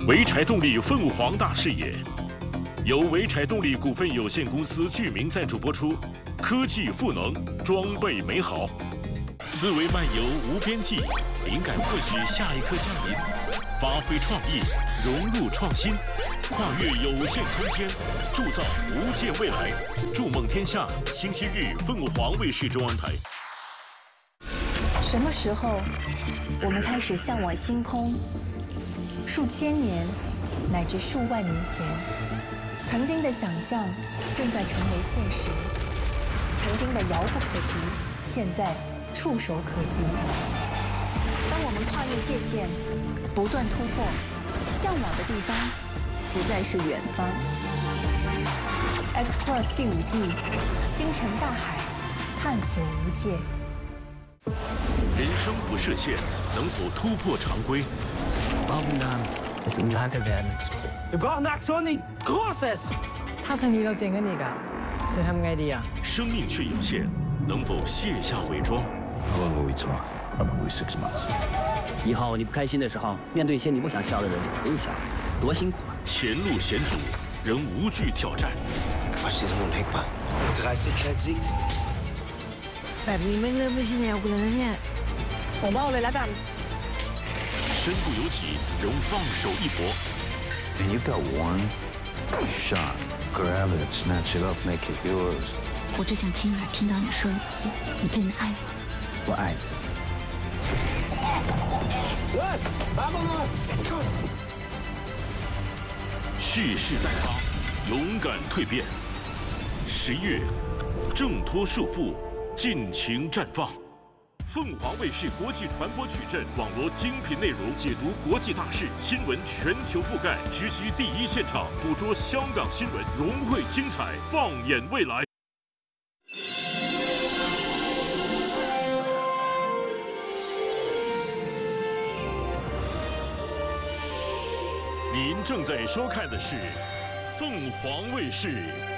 潍柴动力凤凰大视野，由潍柴动力股份有限公司剧名赞助播出。科技赋能，装备美好，思维漫游无边际，灵感或许下一刻降临。发挥创意，融入创新，跨越有限空间，铸造无界未来。筑梦天下，星期日凤凰卫视中安台。 什么时候，我们开始向往星空？数千年，乃至数万年前，曾经的想象正在成为现实，曾经的遥不可及，现在触手可及。当我们跨越界限，不断突破，向往的地方不再是远方。X Plus 第5季，星辰大海，探索无界。 人生不设限，能否突破常规？ ถ้าทางนี้เราเจ๊งกันอีกอะจะทำไงดีอะ生命却有限，能否卸下伪装？ How long will we talk? Probably 6 months. 以后你不开心的时候，面对一些你不想笑的人，不用笑，多辛苦啊！ 前路险阻，仍无惧挑战。 แบบนี้ไม่เริ่มไม่ใช่แนวกูแล้วนะเนี่ยผมเอาเลยแล้วกัน身不由己，仍放手一搏。 And you got one shot. Grab it, snatch it up, make it yours. 我只想亲耳听到你说一次，你真的爱我。 我爱你。 蓄势待发，勇敢蜕变。11月，挣脱束缚，尽情绽放。凤凰卫视国际传播矩阵，网罗精品内容，解读国际大事，新闻全球覆盖，直击第一现场，捕捉香港新闻，融汇精彩，放眼未来。您正在收看的是凤凰卫视